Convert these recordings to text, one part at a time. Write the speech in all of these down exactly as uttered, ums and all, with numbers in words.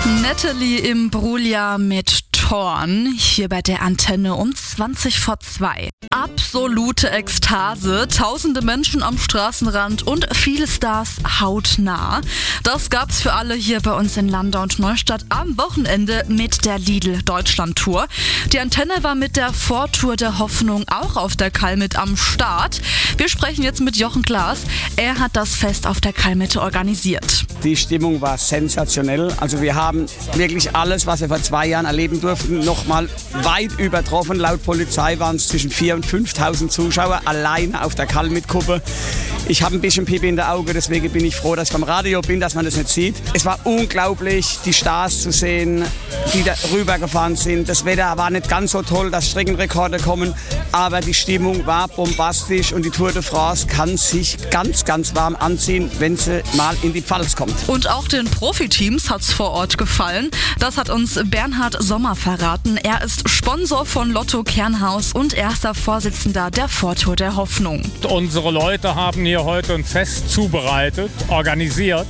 Natalie Imbruglia mit Torn, hier bei der Antenne um zwanzig vor zwei. Absolute Ekstase, tausende Menschen am Straßenrand und viele Stars hautnah. Das gab's für alle hier bei uns in Landau und Neustadt am Wochenende mit der Lidl Deutschland Tour. Die Antenne war mit der Vortour der Hoffnung auch auf der Kalmit am Start. Wir sprechen jetzt mit Jochen Klaas. Er hat das Fest auf der Kalmit organisiert. Die Stimmung war sensationell. Also wir haben wirklich alles, was wir vor zwei Jahren erleben durften, nochmal weit übertroffen. Laut Polizei waren es zwischen viertausend und fünftausend Zuschauer alleine auf der Kalmit-Kuppe. Ich habe ein bisschen Pipi in der Auge, deswegen bin ich froh, dass ich beim Radio bin, dass man das nicht sieht. Es war unglaublich, die Stars zu sehen, die da rübergefahren sind. Das Wetter war nicht ganz so toll, dass Streckenrekorde kommen, aber die Stimmung war bombastisch und die Tour de France kann sich ganz, ganz warm anziehen, wenn sie mal in die Pfalz kommt. Und auch den Profiteams hat's vor Ort gefallen. Das hat uns Bernhard Sommer verraten. Er ist Sponsor von Lotto Kernhaus und erster Vorsitzender der Vortour der Hoffnung. Unsere Leute haben hier heute ein Fest zubereitet, organisiert.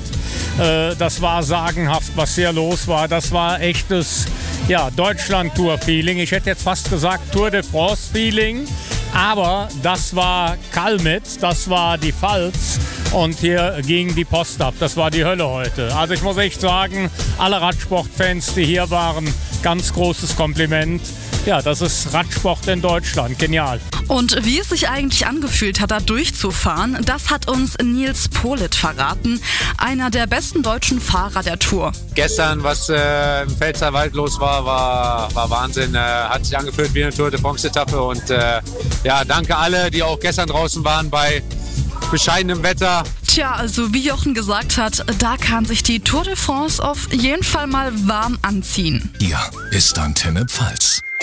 Das war sagenhaft, was hier los war. Das war echtes ja, Deutschland-Tour-Feeling. Ich hätte jetzt fast gesagt Tour de France-Feeling. Aber das war Kalmit, das war die Pfalz und hier ging die Post ab. Das war die Hölle heute. Also ich muss echt sagen, alle Radsportfans, die hier waren, ganz großes Kompliment. Ja, das ist Radsport in Deutschland. Genial. Und wie es sich eigentlich angefühlt hat, da durchzufahren, das hat uns Nils Polit verraten, einer der besten deutschen Fahrer der Tour. Gestern, was äh, im Pfälzerwald los war, war, war Wahnsinn. Äh, hat sich angefühlt wie eine Tour de France-Etappe. Und äh, ja, danke alle, die auch gestern draußen waren bei bescheidenem Wetter. Tja, also wie Jochen gesagt hat, da kann sich die Tour de France auf jeden Fall mal warm anziehen. Hier ist Antenne Pfalz.